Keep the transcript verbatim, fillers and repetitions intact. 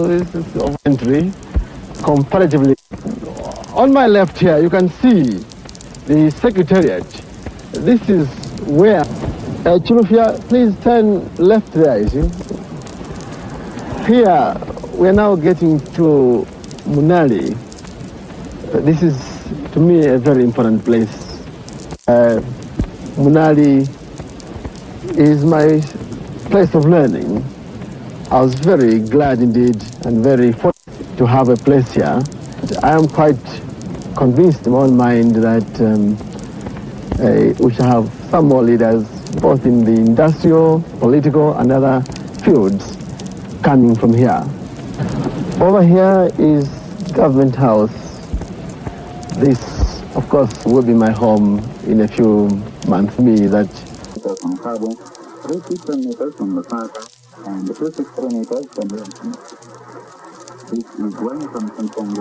This is of entry, comparatively. On my left here, you can see the Secretariat. This is where, uh, Chilufya, please turn left there, you see. Here, we're now getting to Munali. Uh, this is, to me, a very important place. Uh, Munali is my place of learning. I was very glad indeed and very fortunate to have a place here. I am quite convinced in my own mind that um, uh, we shall have some more leaders, both in the industrial, political, and other fields, coming from here. Over here is Government House. This, of course, will be my home in a few months. Me, that. And the first exterminator, this is going from